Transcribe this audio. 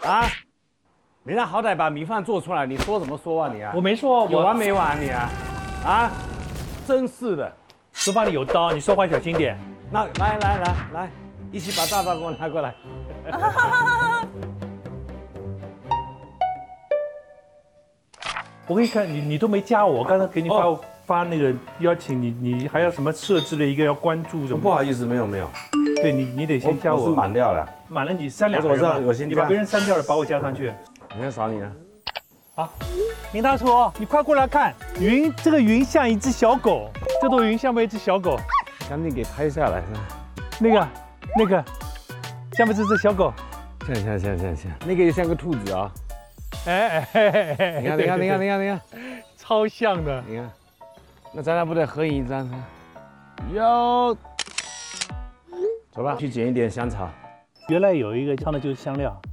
啊，人家好歹把米饭做出来，你说怎么说啊你啊？ 我没说， 有完没完你啊？啊，真是的。 厨房里有刀，你说话小心点。 那来，一起把大刀给我拿过来。 我可以看你都没加我，刚才给你发那个邀请你还要什么设置了一个要关注什么？ 不好意思，没有。 对你得先加我。 是满掉了。 满了你3、2个人嘛。 我知道我先加你把别人删掉了，把我加上去。 你看扫你呢？ 好，明大厨，你快过来看，这个云像一只小狗，这朵云像不像一只小狗？ 赶紧给拍下来。 那个，像不是只小狗？ 像，那个也像个兔子啊。 哎， 你看， 超像的。 你看，那咱俩不得合影一张？哟，走吧，去捡一点香草。 原来有一个唱的就是香料。